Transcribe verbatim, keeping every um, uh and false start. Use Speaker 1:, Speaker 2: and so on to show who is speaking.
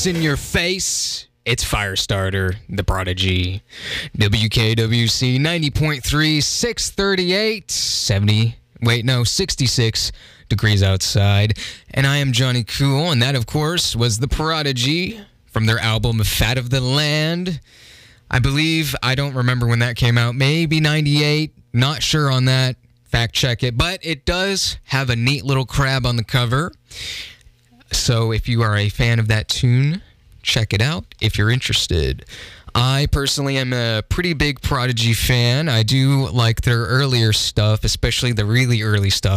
Speaker 1: ice in your face. It's Firestarter, the Prodigy. W K W C ninety point three, six thirty-eight, seventy, wait, no, sixty-six degrees outside. And I am Johnny Cool, and that, of course, was the Prodigy from their album Fat of the Land. I believe, I don't remember when that came out, maybe ninety-eight, not sure on that. Fact check it, but it does have a neat little crab on the cover. So if you are a fan of that tune, check it out if you're interested. I personally am a pretty big Prodigy fan. I do like their earlier stuff, especially the really early stuff.